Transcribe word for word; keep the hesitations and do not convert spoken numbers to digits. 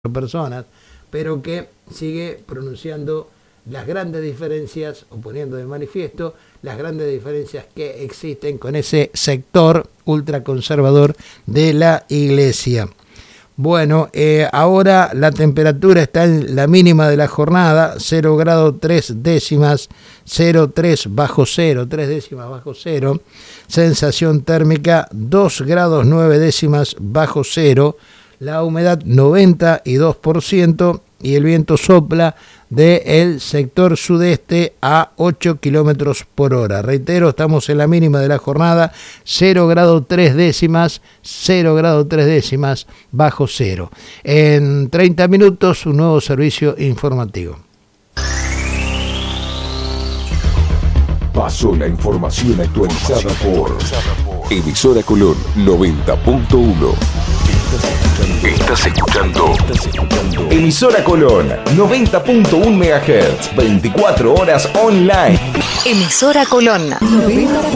personas, pero que sigue pronunciando las grandes diferencias o poniendo de manifiesto las grandes diferencias que existen con ese sector ultraconservador de la Iglesia. Bueno, eh, ahora la temperatura está en la mínima de la jornada, cero grado tres décimas, cero tres bajo cero, tres décimas bajo cero, sensación térmica dos grados nueve décimas bajo cero, la humedad noventa y dos por ciento y el viento sopla del sector sudeste a ocho kilómetros por hora. Reitero, estamos en la mínima de la jornada, cero grado tres décimas, cero grado tres décimas bajo cero. En treinta minutos, un nuevo servicio informativo. Pasó la información actualizada por Emisora Colón noventa punto uno. Estás escuchando Emisora Colón noventa punto uno megahertz, veinticuatro horas online. Emisora Colón.